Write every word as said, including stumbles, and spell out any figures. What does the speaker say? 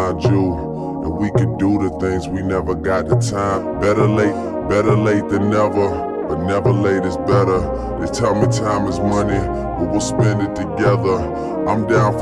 find you, and we can do the things we never got the time. Better late, better late than never, but never late is better. They tell me time is money, but we'll spend it together. I'm down for